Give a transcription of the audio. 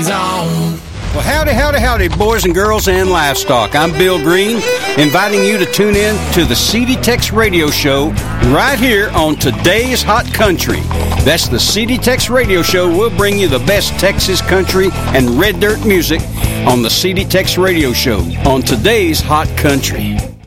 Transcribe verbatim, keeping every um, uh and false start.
Green's on. Well, howdy, howdy, howdy, boys and girls and livestock. I'm Bill Green, inviting you to tune in to the C D Tex Radio Show right here on Today's Hot Country. That's the C D Tex Radio Show. We'll bring you the best Texas country and red dirt music on the C D Tex Radio Show on Today's Hot Country.